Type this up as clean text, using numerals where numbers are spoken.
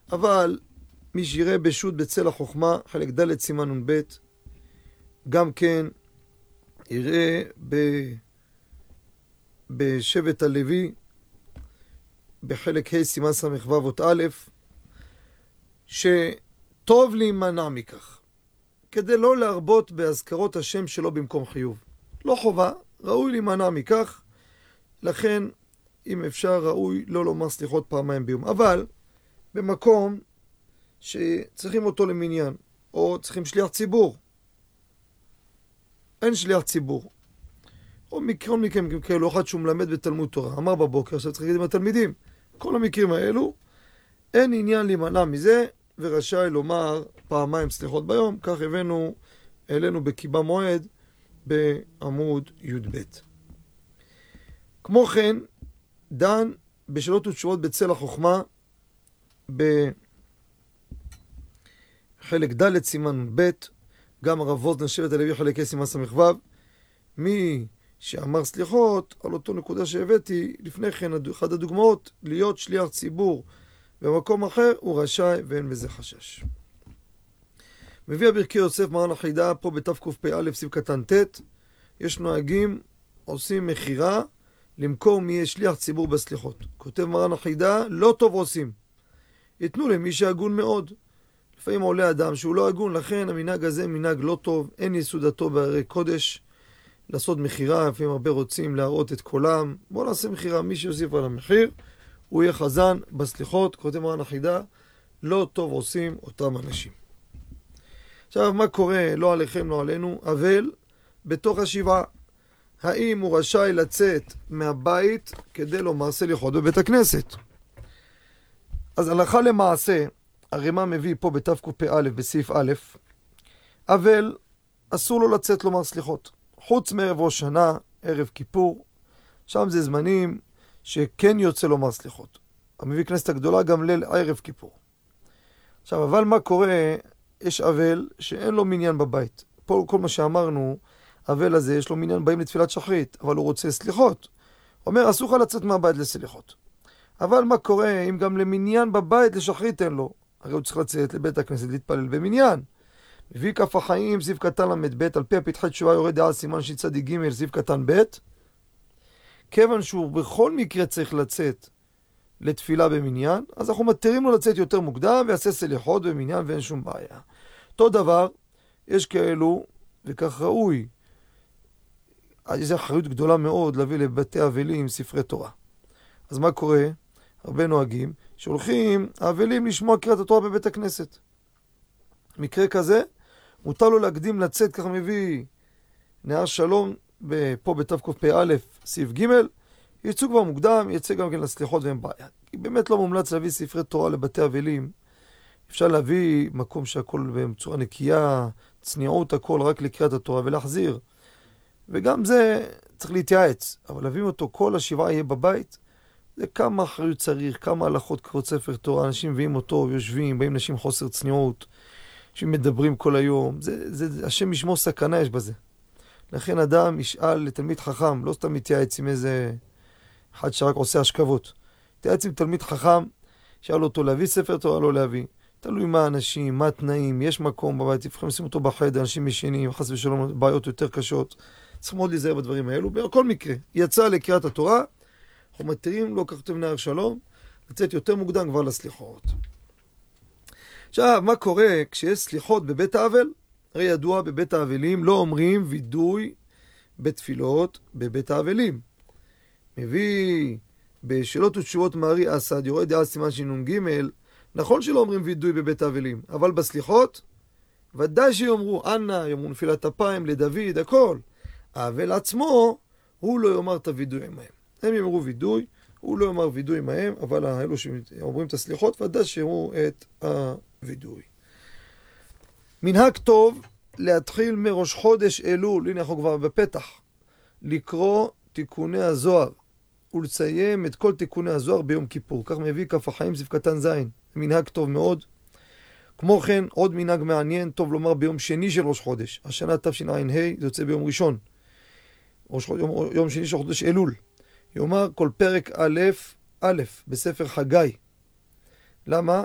אבל מי שיראה בשו"ת בצל החוכמה, חלק ד' סימן נ"ב, גם כן יראה בשבט הלוי, בחלק ה' סימן ס"ו אות א', שטוב להימנע מכך, כדי לא להרבות בהזכרות השם שלו במקום חיוב. לא חובה, ראוי להימנע מכך, לכן אם אפשר ראוי לא לומר סליחות פעמיים ביום. אבל במקום שצריכים אותו למניין, או צריכים שליח ציבור, אין שליח ציבור, או מקרון מכם כאלו, אחד שהוא מלמד בתלמוד תורה, אמר בבוקר, עכשיו צריך להגיד עם התלמידים, כל המקרים האלו, אין עניין להימנע מזה, ורשאי לומר פעמיים סליחות ביום, כך העלינו בקיבה מועד בעמוד י"ב. כמו כן, דן בשאלות ותשובות בצל החוכמה, בחלק ד' סימן נ"ב, גם הרב ווזנר שבט הלוי חלק ה' סימן ס"ו, מי שאמר סליחות על אותו נקודה שהבאתי לפני כן, אחת הדוגמאות, להיות שליח ציבור במקום אחר, הוא רשאי ואין בזה חשש. מביא הברכי יוסף מרן החידה פה בתקפ"א סעיף קטן ט', יש נוהגים עושים מחירה למכור מי יהיה שליח ציבור בסליחות. כותב מרן החידה, לא טוב עושים, יתנו למי שהגון מאוד. לפעמים עולה אדם שהוא לא הגון, לכן המנהג הזה מנהג לא טוב, אין יסודתו בהרי קודש לעשות מחירה, לפעמים הרבה רוצים להראות את קולם, בואו נעשה מחירה, מי שיוסיף על המחיר הוא יהיה חזן בסליחות. כותב מרן החידה, לא טוב עושים אותם אנשים. עכשיו מה קורה, לא עליכם לא עלינו, אבל בתוך השבעה, האם הוא רשאי לצאת מהבית כדי לומר סליחות בבית הכנסת? אז הלכה למעשה, הרמ"א מביא פה בתקפ"א בסעיף א', אבל אסור לו לצאת לומר סליחות, חוץ מערב ראש שנה, ערב כיפור, שם זה זמנים שכן יוצא לומר סליחות. המביא כנסת הגדולה גם ליל ערב כיפור. עכשיו, אבל מה קורה? יש אבל שאין לו מניין בבית. פה כל מה שאמרנו, אבל הזה יש לו מניין, באים לתפילת שחרית, אבל הוא רוצה סליחות. הוא אומר, אסור לך לצאת מהבית לסליחות. אבל מה קורה אם גם למניין בבית לשחרית אין לו? הרי הוא צריך לצאת לבית הכנסת להתפלל במניין. מביא כף החיים, סעיף קטן ל"ב, על פי הפתחי תשובה יורד דעה סימן שצ"ג ג' סעיף קטן ב', כיוון שהוא בכל מקרה צריך לצאת לתפילה במניין, אז אנחנו מתירים לו לצאת יותר מוקדם ויעשה סליחות במניין ואין שום בעיה. אותו דבר, יש כאלו, וכך ראוי, יש אחריות גדולה מאוד להביא לבתי אבלים ספרי תורה. אז מה קורה? הרבה נוהגים שהולכים האבלים לשמוע קריאת התורה בבית הכנסת. מקרה כזה, מותר לו להקדים לצאת, כך מביא נהר שלום פה בתקפ"א סעיף ג', יצאו כבר מוקדם, יצא גם כן לסליחות ואין בעיה. כי באמת לא מומלץ להביא ספרי תורה לבתי אבלים. אפשר להביא מקום שהכל בצורה נקייה, צניעות הכל, רק לקריאת התורה ולהחזיר. וגם זה צריך להתייעץ, אבל להביא אותו כל השבעה יהיה בבית, זה כמה אחריות צריך, כמה הלכות קריאות ספר תורה, אנשים מביאים אותו ויושבים, באים נשים חוסר צניעות, שמדברים כל היום, השם ישמור סכנה יש בזה. לכן אדם ישאל לתלמיד חכם, לא סתם מתייעץ עם איזה אחד שרק עושה השכבות. מתייעץ עם תלמיד חכם, שאל אותו להביא ספר תורה, לא להביא. תלוי מה האנשים, מה התנאים, יש מקום בבית, יפחם לשים אותו בחדר, אנשים ישנים, חס ושלום, בעיות יותר קשות. צריך מאוד להיזהר בדברים האלו. בכל מקרה, יצא לקריאת התורה, אנחנו מתירים לו, כך כתוב נהר שלום, לצאת יותר מוקדם כבר לסליחות. עכשיו, מה קורה כשיש סליחות בבית האבל? הרי ידוע, בבית האבלים לא אומרים וידוי בתפילות בבית האבלים. מביא בשאלות ותשובות מארי אסד, יורד דעה סימן שנ"ג, נכון שלא אומרים וידוי בבית האבלים, אבל בסליחות, ודאי שיאמרו, אנא, יאמרו נפילת אפיים לדוד, הכל. האבל עצמו, הוא לא יאמר את הוידוי עמהם. הם יאמרו וידוי, הוא לא יאמר וידוי עמהם, אבל האלו שאומרים את הסליחות, ודאי שיאמרו את הוידוי. מנהג טוב להתחיל מראש חודש אלול, הנה אנחנו כבר בפתח, לקרוא תיקוני הזוהר, ולסיים את כל תיקוני הזוהר ביום כיפור. כך מביא כף החיים סעיף קטן ז', מנהג טוב מאוד. כמו כן, עוד מנהג מעניין, טוב לומר ביום שני של ראש חודש. השנה תשע"ה, זה יוצא ביום ראשון. יום שני של חודש אלול. יאמר כל פרק א' בספר חגי. למה?